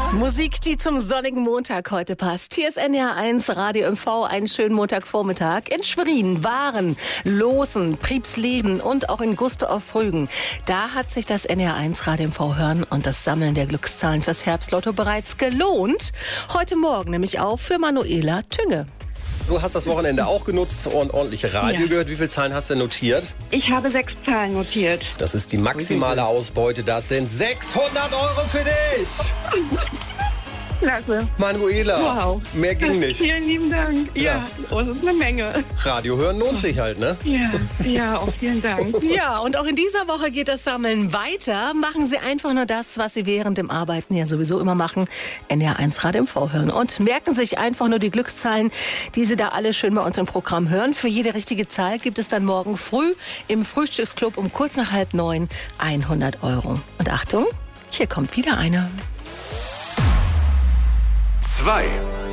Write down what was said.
Musik, die zum sonnigen Montag heute passt. Hier ist NDR 1 Radio MV, einen schönen Montagvormittag in Schwerin, Waren, Loosen, Priebsleben und auch in Gusto auf Rügen. Da hat sich das NDR 1 Radio MV hören und das Sammeln der Glückszahlen fürs Herbstlotto bereits gelohnt. Heute Morgen nämlich auch für Manuela Tünge. Du hast das Wochenende auch genutzt und ordentliche Radio gehört. Wie viele Zahlen hast du notiert? Ich habe 6 Zahlen notiert. Das ist die maximale Ausbeute. Das sind 600 Euro für dich. Klasse. Manuela, Wow. Mehr ging nicht. Vielen lieben Dank. Ja, oh, das ist eine Menge. Radio hören lohnt sich halt, ne? Ja, auch vielen Dank. Ja, und auch in dieser Woche geht das Sammeln weiter. Machen Sie einfach nur das, was Sie während dem Arbeiten ja sowieso immer machen. NDR 1 Radio MV hören. Und merken sich einfach nur die Glückszahlen, die Sie da alle schön bei uns im Programm hören. Für jede richtige Zahl gibt es dann morgen früh im Frühstücksclub um kurz nach 8:30 100 Euro. Und Achtung, hier kommt wieder eine. 2.